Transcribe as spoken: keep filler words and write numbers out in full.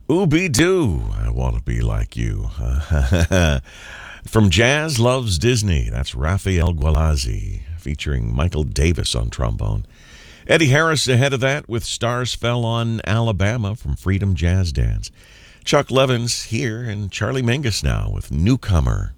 Ooby-Doo, I Want to Be Like You. From Jazz Loves Disney, that's Raphael Gualazzi, featuring Michael Davis on trombone. Eddie Harris ahead of that with Stars Fell on Alabama from Freedom Jazz Dance. Chuck Levins here, and Charlie Mingus now with Newcomer.